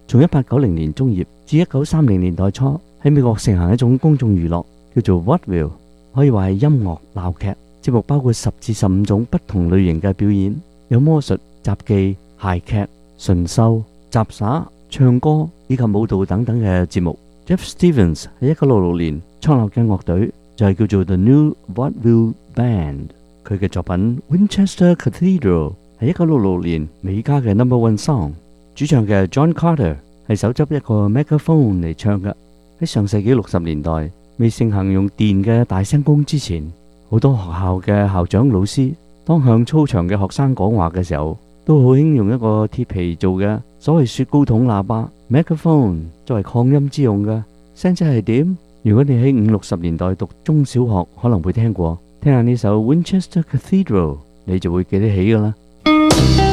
從1890年中葉至1930年代初，喺美國盛行一種公眾娛樂，叫做 Vaudeville，可以話係音樂鬧劇。節目包括10至15種不同類型嘅表演，有魔術、雜技、諧劇、純秀、雜耍、唱歌以及舞蹈等等嘅節目。Jeff Stevens 喺1966年創立嘅樂隊就係叫做 The New Vaudeville Band。佢嘅作品 Winchester Cathedral 係1966年美加嘅 No.1 song。主唱嘅 John Carter 係手執一個 megaphone 嚟唱嘅。喺上世紀60年代未盛行用電嘅大聲公之前，好多學校嘅校長老師當向操場嘅學生講話嘅時候，都好興用一個鐵皮做嘅所謂雪糕筒喇叭 megaphone 作為擴音之用嘅。聲質係點？如果你喺50、60年代讀中小學，可能會聽過。聽下呢首 Winchester Cathedral，你就會記得起㗎啦。